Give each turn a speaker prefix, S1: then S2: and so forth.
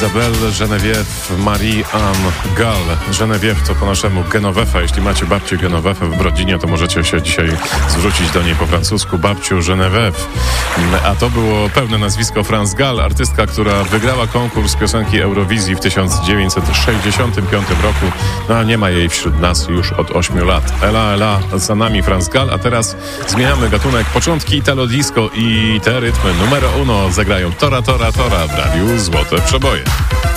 S1: Isabelle Geneviève Marie-Anne Gall. Geneviève to po naszemu Genovefa. Jeśli macie babcię Genowefę w rodzinie, to możecie się dzisiaj zwrócić do niej po francusku, babciu Geneviève. A to było pełne nazwisko France Gall, artystka, która wygrała konkurs piosenki Eurowizji w 1965 roku. No a nie ma jej wśród nas już od 8 lat. Ela, za nami France Gall, a teraz zmieniamy gatunek. Początki Italo Disco i te rytmy numero uno zagrają Tora w radiu Złote Przeboje.